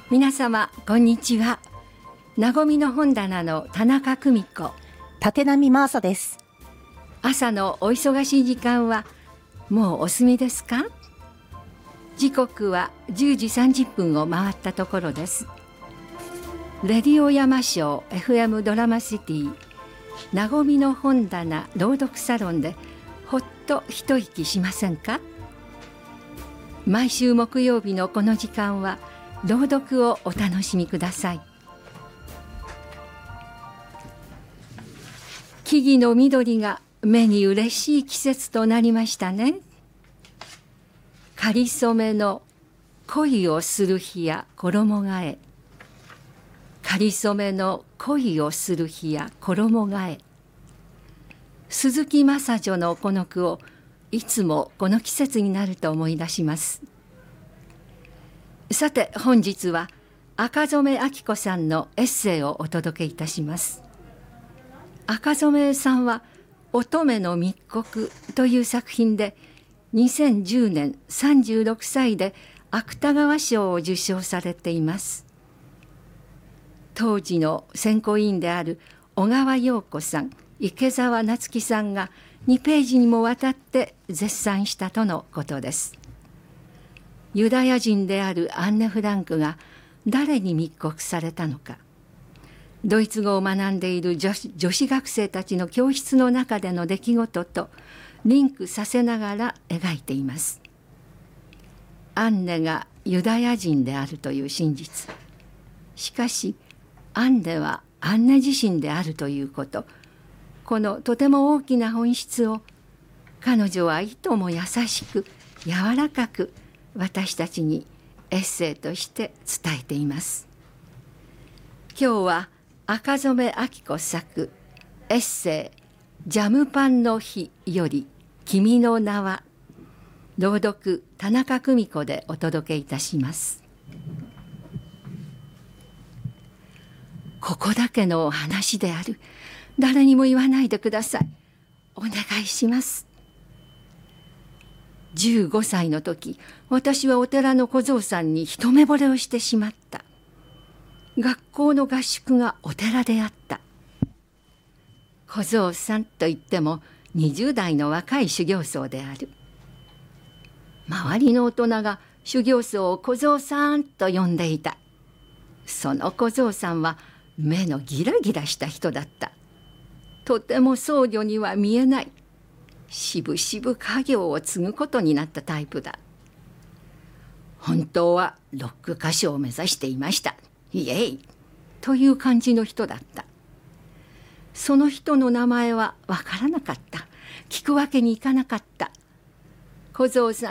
皆様こんにちは。なごみの本棚の田中久美子、 立浪真麻です。 朝のお忙しい時間はもうお済みですか？時刻は10時30分を回ったところです。レディオ山椒 FM ドラマシティなごみの本棚朗読サロンでほっと一息しませんか？毎週木曜日のこの時間は朗読をお楽しみください。木々の緑が目に嬉しい季節となりましたね。かりそめの恋をする日や衣替え、かりそめの恋をする日や衣替え。鈴木雅女のこの句をいつもこの季節になると思い出します。さて本日は赤染明子さんのエッセイをお届けいたします。赤染さんは乙女の密告という作品で2010年36歳で芥川賞を受賞されています。当時の選考委員である小川陽子さん、池澤夏樹さんが2ページにもわたって絶賛したとのことです。ユダヤ人であるアンネ・フランクが誰に密告されたのか、ドイツ語を学んでいる女子学生たちの教室の中での出来事とリンクさせながら描いています。アンネがユダヤ人であるという真実、しかしアンネはアンネ自身であるということ、このとても大きな本質を彼女はいとも優しく柔らかく私たちにエッセイとして伝えています。今日は赤染明子作エッセイジャムパンの日より君の名は、朗読田中久美子でお届けいたします。ここだけの話である。誰にも言わないでください。お願いします。15歳の時、私はお寺の小僧さんに一目惚れをしてしまった。学校の合宿がお寺であった。小僧さんといっても20代の若い修行僧である。周りの大人が修行僧を小僧さんと呼んでいた。その小僧さんは目のギラギラした人だった。とても僧侶には見えない。しぶしぶ家業を継ぐことになったタイプだ。本当はロック歌手を目指していました。イエイという感じの人だった。その人の名前はわからなかった。聞くわけにいかなかった。小僧さ